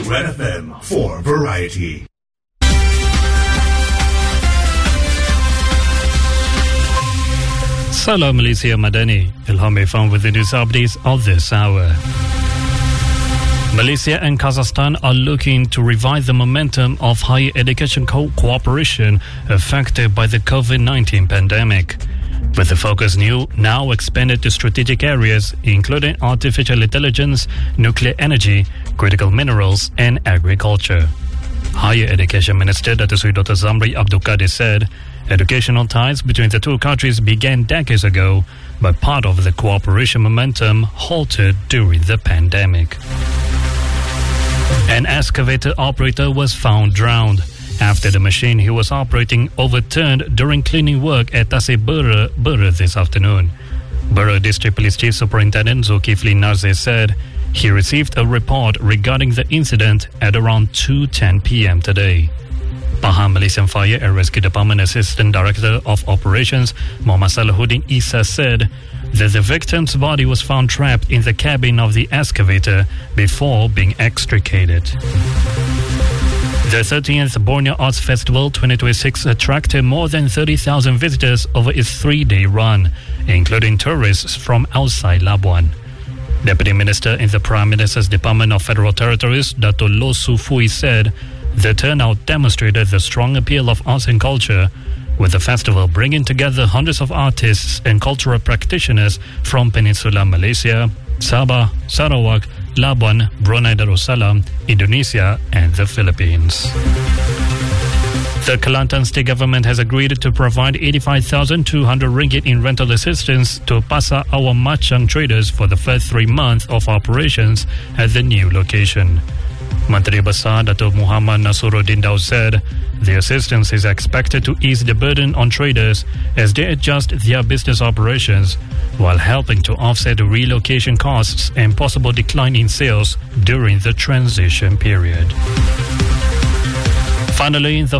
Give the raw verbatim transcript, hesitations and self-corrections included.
Red F M for Variety. Salam Malaysia Madani. Ilham Ifan with the news updates of this hour. Malaysia and Kazakhstan are looking to revive the momentum of higher education co- cooperation affected by the COVID nineteen pandemic, with the focus new now expanded to strategic areas including artificial intelligence, nuclear energy, critical minerals and agriculture. Higher Education Minister Datuk Seri Doctor Zamri Abdul Kadir said educational ties between the two countries began decades ago, but part of the cooperation momentum halted during the pandemic. An excavator operator was found drowned after the machine he was operating overturned during cleaning work at Tasik Bera, Bera this afternoon. Bera District Police Chief Superintendent Zulkifli Narzeh said he received a report regarding the incident at around two ten p.m. today. Pahang Malaysian Fire and Rescue Department Assistant Director of Operations Muhammad Salahuddin Isa said that the victim's body was found trapped in the cabin of the excavator before being extricated. The thirteenth Borneo Arts Festival twenty twenty-six attracted more than thirty thousand visitors over its three-day run, including tourists from outside Labuan. Deputy Minister in the Prime Minister's Department of Federal Territories, Dato' Lo Su Fui, said the turnout demonstrated the strong appeal of arts and culture, with the festival bringing together hundreds of artists and cultural practitioners from Peninsular Malaysia, Sabah, Sarawak, Labuan, Brunei Darussalam, Indonesia and the Philippines. The Kelantan State Government has agreed to provide eighty-five thousand two hundred ringgit in rental assistance to Pasar Awam Machang traders for the first three months of operations at the new location. Menteri Besar Dato' Muhammad Nasruddin Daud said the assistance is expected to ease the burden on traders as they adjust their business operations, while helping to offset the relocation costs and possible decline in sales during the transition period. Finally, the